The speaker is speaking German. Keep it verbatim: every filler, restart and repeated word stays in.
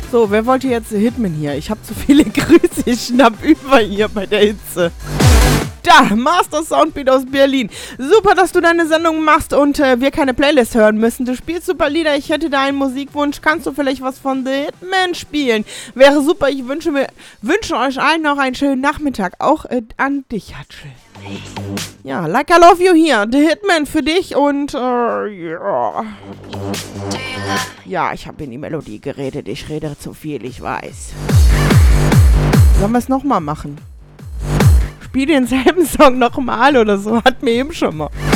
So, wer wollte jetzt Hitman hier? Ich habe zu viele Grüße, ich schnapp über hier bei der Hitze. Da, Master Soundbeat aus Berlin. Super, dass du deine Sendung machst und äh, wir keine Playlist hören müssen. Du spielst super Lieder, ich hätte da einen Musikwunsch. Kannst du vielleicht was von The Hitman spielen? Wäre super, ich wünsche, mir, wünsche euch allen noch einen schönen Nachmittag. Auch äh, an dich, Hatschel. Ja, Like I Love You hier. The Hitman für dich und äh, ja. Ja, ich habe in die Melodie geredet. Ich rede zu viel, ich weiß. Sollen wir es nochmal machen? Spiel denselben Song nochmal oder so. Hatten wir eben schon mal.